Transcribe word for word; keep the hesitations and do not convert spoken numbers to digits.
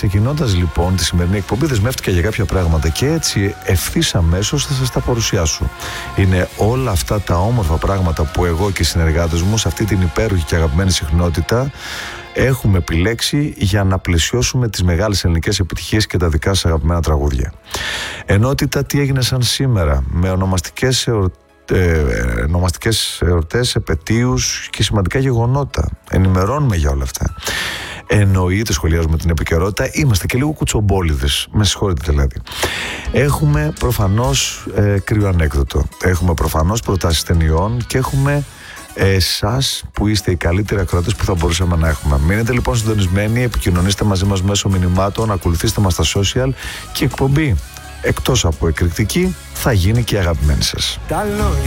ξεκινώντας λοιπόν τη σημερινή εκπομπή, δεσμεύτηκα για κάποια πράγματα και έτσι ευθύς αμέσως θα σας τα παρουσιάσω. Είναι όλα αυτά τα όμορφα πράγματα που εγώ και οι συνεργάτες μου σε αυτή την υπέροχη και αγαπημένη συχνότητα έχουμε επιλέξει για να πλαισιώσουμε τις μεγάλες ελληνικές επιτυχίες και τα δικά σας αγαπημένα τραγούδια. Ενότητα τι έγινε σαν σήμερα, με ονομαστικές εορτές. Ε, ονομαστικές εορτές, επετείους και σημαντικά γεγονότα. Ενημερώνουμε για όλα αυτά. Εννοείται σχολιάζουμε την επικαιρότητα. Είμαστε και λίγο κουτσομπόλιδες. Με συγχωρείτε δηλαδή. Έχουμε προφανώς ε, κρύο ανέκδοτο. Έχουμε προφανώς προτάσεις ταινιών και έχουμε εσάς που είστε οι καλύτεροι ακροατές που θα μπορούσαμε να έχουμε. Μείνετε λοιπόν συντονισμένοι, επικοινωνήστε μαζί μας μέσω μηνυμάτων, ακολουθήστε μας στα social και η εκπομπή εκτός από εκρηκτική θα γίνει και αγαπημένη σας.